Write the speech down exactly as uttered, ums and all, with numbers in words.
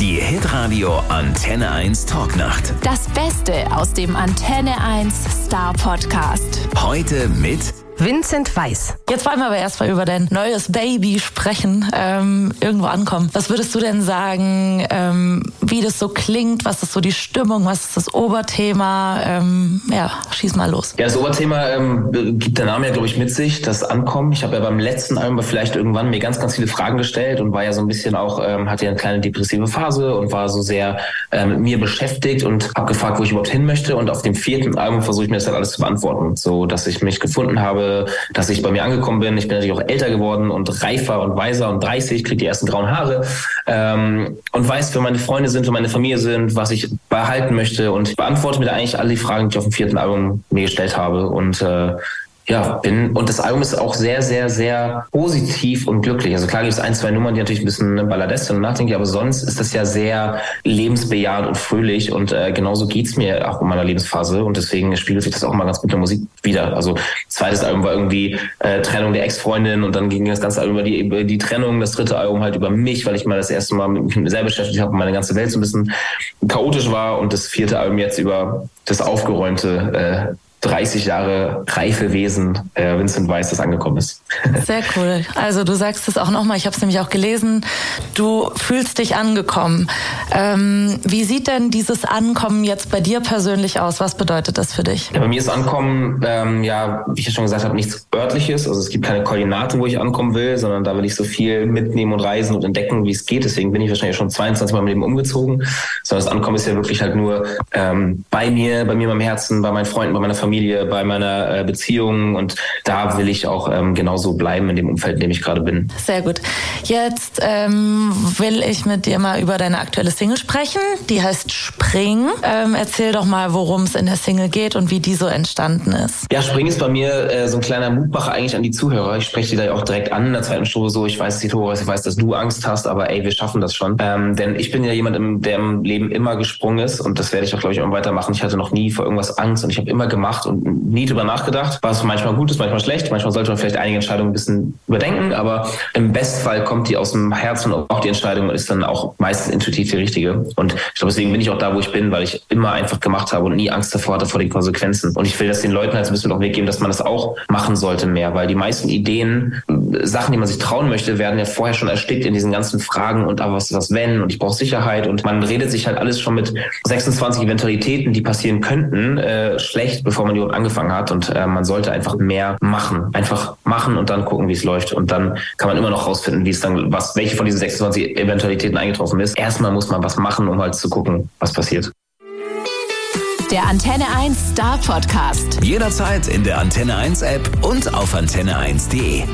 Die Hitradio Antenne eins Talknacht. Das Beste aus dem Antenne eins Star Podcast. Heute mit Vincent Weiss. Jetzt wollen wir aber erstmal über dein neues Baby sprechen, ähm, irgendwo ankommen. Was würdest du denn sagen, ähm, wie das so klingt? Was ist so die Stimmung? Was ist das Oberthema? Ähm, ja, schieß mal los. Ja, das Oberthema ähm, gibt der Name ja, glaube ich, mit sich, das Ankommen. Ich habe ja beim letzten Album vielleicht irgendwann mir ganz, ganz viele Fragen gestellt und war ja so ein bisschen auch, ähm, hatte ja eine kleine depressive Phase und war so sehr äh, mit mir beschäftigt und habe gefragt, wo ich überhaupt hin möchte. Und auf dem vierten Album versuche ich mir das halt alles zu beantworten, so dass ich mich gefunden habe, dass ich bei mir angekommen bin. Ich bin natürlich auch älter geworden und reifer und weiser und dreißig, kriege die ersten grauen Haare ähm, und weiß, wer meine Freunde sind, wer meine Familie sind, was ich behalten möchte und beantworte mir da eigentlich alle die Fragen, die ich auf dem vierten Album mir gestellt habe und äh, ja, bin, und das Album ist auch sehr, sehr, sehr positiv und glücklich. Also klar gibt es ein, zwei Nummern, die natürlich ein bisschen balladesk und nachdenklich, aber sonst ist das ja sehr lebensbejahend und fröhlich und äh, genauso geht's mir auch in meiner Lebensphase und deswegen spiegelt sich das auch mal ganz gut in der Musik wieder. Also zweites Album war irgendwie äh, Trennung der Ex-Freundin und dann ging das ganze Album über die, über die Trennung, das dritte Album halt über mich, weil ich mal das erste Mal mit mir selber beschäftigt habe und meine ganze Welt so ein bisschen chaotisch war und das vierte Album jetzt über das aufgeräumte äh, dreißig Jahre reife Wesen, äh, Vincent Weiss, das angekommen ist. Sehr cool. Also du sagst es auch nochmal, ich habe es nämlich auch gelesen, du fühlst dich angekommen. Ähm, wie sieht denn dieses Ankommen jetzt bei dir persönlich aus? Was bedeutet das für dich? Ja, bei mir ist Ankommen, ähm, ja, wie ich ja schon gesagt habe, nichts Örtliches. Also es gibt keine Koordinaten, wo ich ankommen will, sondern da will ich so viel mitnehmen und reisen und entdecken, wie es geht. Deswegen bin ich wahrscheinlich schon zweiundzwanzig Mal im Leben umgezogen. Sondern das Ankommen ist ja wirklich halt nur ähm, bei mir, bei mir, meinem Herzen, bei meinen Freunden, bei meiner Familie, bei meiner äh, Beziehung und da will ich auch ähm, genauso bleiben in dem Umfeld, in dem ich gerade bin. Sehr gut. Jetzt ähm, will ich mit dir mal über deine aktuelle Single sprechen. Die heißt Spring. Ähm, erzähl doch mal, worum es in der Single geht und wie die so entstanden ist. Ja, Spring ist bei mir äh, so ein kleiner Mutmacher eigentlich an die Zuhörer. Ich spreche die da ja auch direkt an in der zweiten Show so. Ich weiß, Tito, ich weiß, dass du Angst hast, aber ey, wir schaffen das schon. Ähm, denn ich bin ja jemand, im, der im Leben immer gesprungen ist und das werde ich auch, glaube ich, auch weitermachen. Ich hatte noch nie vor irgendwas Angst und ich habe immer gemacht und nie drüber nachgedacht, was manchmal gut ist, manchmal schlecht. Manchmal sollte man vielleicht einige Entscheidungen ein bisschen überdenken, aber im Bestfall kommt die aus dem Herzen und auch die Entscheidung ist dann auch meistens intuitiv die richtige. Und ich glaube, deswegen bin ich auch da, wo ich bin, weil ich immer einfach gemacht habe und nie Angst davor hatte vor den Konsequenzen. Und ich will das den Leuten halt so ein bisschen auf den Weg geben, dass man das auch machen sollte mehr, weil die meisten Ideen, Sachen, die man sich trauen möchte, werden ja vorher schon erstickt in diesen ganzen Fragen und aber was ist das wenn und ich brauche Sicherheit und man redet sich halt alles schon mit sechsundzwanzig Eventualitäten, die passieren könnten, äh, schlecht, bevor man überhaupt angefangen hat und äh, man sollte einfach mehr machen. Einfach machen und dann gucken, wie es läuft. Und dann kann man immer noch rausfinden, wie es dann, was, welche von diesen sechsundzwanzig Eventualitäten eingetroffen ist. Erstmal muss man was machen, um halt zu gucken, was passiert. Der Antenne eins Star Podcast. jederzeit in der Antenne eins App und auf antenne eins punkt de.